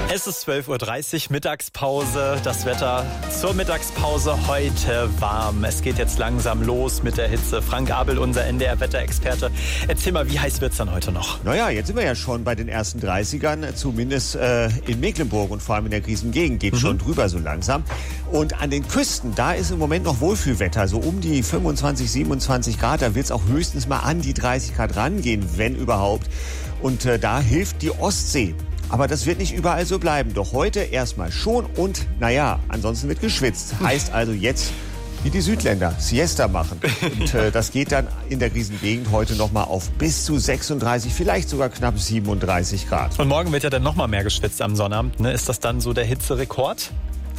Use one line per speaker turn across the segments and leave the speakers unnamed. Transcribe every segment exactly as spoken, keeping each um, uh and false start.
Es ist zwölf Uhr dreißig, Mittagspause. Das Wetter zur Mittagspause heute warm. Es geht jetzt langsam los mit der Hitze. Frank Abel, unser N D R-Wetterexperte. Erzähl mal, wie heiß wird es dann heute noch?
Naja, jetzt sind wir ja schon bei den ersten dreißigern, zumindest äh, in Mecklenburg und vor allem in der Griesengegend geht mhm. schon drüber so langsam. Und an den Küsten, da ist im Moment noch Wohlfühlwetter, so um die fünfundzwanzig, siebenundzwanzig Grad. Da wird es auch höchstens mal an die dreißig Grad rangehen, wenn überhaupt. Und äh, da hilft die Ostsee. Aber das wird nicht überall so bleiben. Doch heute erstmal schon und, naja, ansonsten wird geschwitzt. Heißt also jetzt, wie die Südländer, Siesta machen. Und äh, das geht dann in der Griesengegend heute nochmal auf bis zu sechsunddreißig, vielleicht sogar knapp siebenunddreißig Grad.
Und morgen wird ja dann nochmal mehr geschwitzt am Sonnabend. Ne? Ist das dann so der Hitzerekord?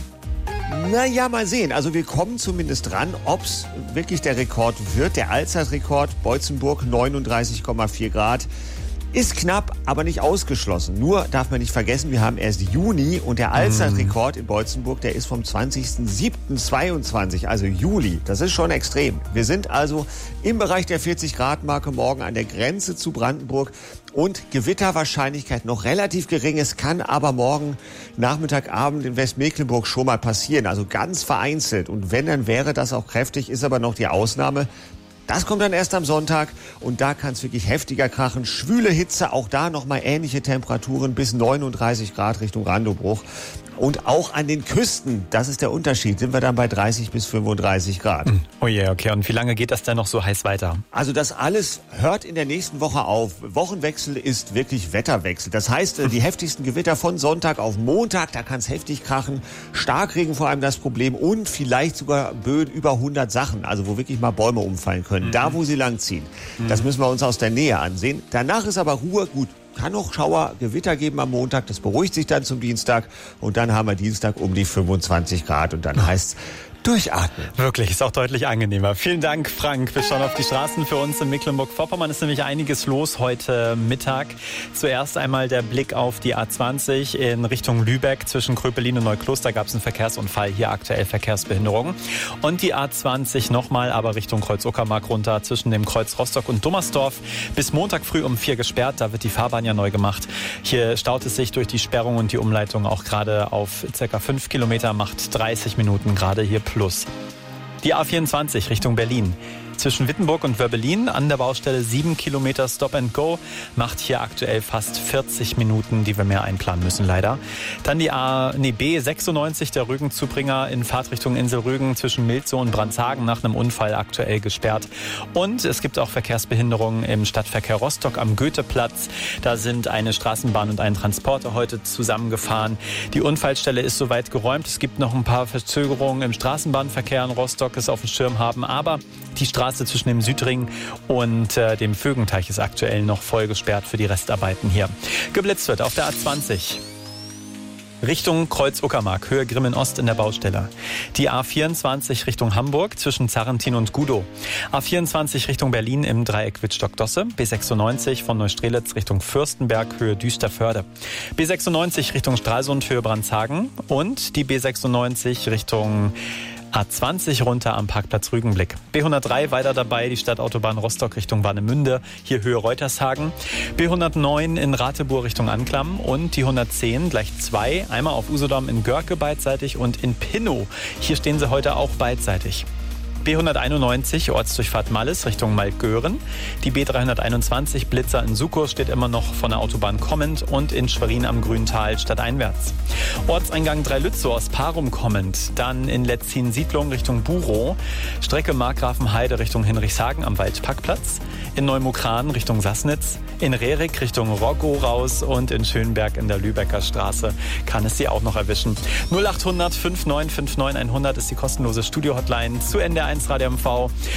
Naja, mal sehen. Also wir kommen zumindest dran, ob es wirklich der Rekord wird. Der Allzeitrekord, Beutzenburg, neununddreißig Komma vier Grad. Ist knapp, aber nicht ausgeschlossen. Nur darf man nicht vergessen, wir haben erst Juni und der Allzeitrekord in Beutzenburg, der ist vom zwanzigsten siebten zweiundzwanzig, also Juli. Das ist schon extrem. Wir sind also im Bereich der vierzig Grad Marke morgen an der Grenze zu Brandenburg und Gewitterwahrscheinlichkeit noch relativ gering. Es kann aber morgen Nachmittag, Abend in Westmecklenburg schon mal passieren, also ganz vereinzelt. Und wenn, dann wäre das auch kräftig, ist aber noch die Ausnahme. Das kommt dann erst am Sonntag und da kann es wirklich heftiger krachen. Schwüle Hitze, auch da nochmal ähnliche Temperaturen bis neununddreißig Grad Richtung Randobruch. Und auch an den Küsten, das ist der Unterschied, sind wir dann bei dreißig bis fünfunddreißig Grad.
Oh je, yeah, okay. Und wie lange geht das denn noch so heiß weiter?
Also das alles hört in der nächsten Woche auf. Wochenwechsel ist wirklich Wetterwechsel. Das heißt, die heftigsten Gewitter von Sonntag auf Montag, da kann es heftig krachen. Starkregen vor allem das Problem und vielleicht sogar Böen über hundert Sachen, also wo wirklich mal Bäume umfallen können. Mhm. Da, wo sie langziehen. Mhm. Das müssen wir uns aus der Nähe ansehen. Danach ist aber Ruhe. Gut, kann noch Schauer, Gewitter geben am Montag. Das beruhigt sich dann zum Dienstag. Und dann haben wir Dienstag um die fünfundzwanzig Grad. Und dann heißt es durchatmen.
Wirklich, ist auch deutlich angenehmer. Vielen Dank, Frank. Wir schauen auf die Straßen für uns in Mecklenburg-Vorpommern. Ist nämlich einiges los heute Mittag. Zuerst einmal der Blick auf die A zwanzig in Richtung Lübeck. Zwischen Kröpelin und Neukloster gab es einen Verkehrsunfall. Hier aktuell Verkehrsbehinderung. Und die A zwanzig nochmal, aber Richtung Kreuz-Uckermark runter. Zwischen dem Kreuz Rostock und Dummersdorf. Bis Montag früh um vier gesperrt. Da wird die Fahrbahn ja neu gemacht. Hier staut es sich durch die Sperrung und die Umleitung auch gerade auf circa fünf Kilometer. Macht dreißig Minuten gerade hier plus. Die A vierundzwanzig Richtung Berlin. Zwischen Wittenburg und Wörbelin an der Baustelle sieben Kilometer Stop and Go. Macht hier aktuell fast vierzig Minuten, die wir mehr einplanen müssen, leider. Dann die A, nee, B sechsundneunzig, der Rügenzubringer in Fahrtrichtung Insel Rügen zwischen Milzow und Brandshagen nach einem Unfall aktuell gesperrt. Und es gibt auch Verkehrsbehinderungen im Stadtverkehr Rostock am Goetheplatz. Da sind eine Straßenbahn und ein Transporter heute zusammengefahren. Die Unfallstelle ist soweit geräumt. Es gibt noch ein paar Verzögerungen im Straßenbahnverkehr in Rostock, es auf dem Schirm haben. Aber die Straße zwischen dem Südring und äh, dem Vögenteich ist aktuell noch voll gesperrt für die Restarbeiten hier. Geblitzt wird auf der A zwanzig. Richtung Kreuz-Uckermark, Höhe Grimmen-Ost in der Baustelle. Die A vierundzwanzig Richtung Hamburg zwischen Zarrentin und Gudow. A vierundzwanzig Richtung Berlin im Dreieck Wittstock-Dosse. B sechsundneunzig von Neustrelitz Richtung Fürstenberg, Höhe Düsterförde. B sechsundneunzig Richtung Stralsund, Höhe Brandshagen. Und die B sechsundneunzig Richtung A zwanzig runter am Parkplatz Rügenblick. B hundertdrei weiter dabei, die Stadtautobahn Rostock Richtung Warnemünde, hier Höhe Reutershagen. B hundertneun in Ratibor Richtung Anklam und die hundertzehn gleich zwei, einmal auf Usedom in Görke beidseitig und in Pinnow. Hier stehen sie heute auch beidseitig. B hunderteinundneunzig, Ortsdurchfahrt Malles Richtung Maltgören. Die B dreihunderteinundzwanzig, Blitzer in Suckow, steht immer noch von der Autobahn kommend und in Schwerin am Grüntal stadteinwärts. Ortseingang Dreilützow aus Parum kommend, dann in Letzin-Siedlung Richtung Burow, Strecke Markgrafenheide Richtung Hinrichshagen am Waldparkplatz, in Neumukran Richtung Sassnitz, in Rerik Richtung Roggow raus und in Schönberg in der Lübecker Straße kann es Sie auch noch erwischen. null achthundert fünfundneunzig neunundfünfzig hundert ist die kostenlose Studio-Hotline zu N D R eins Radio M V.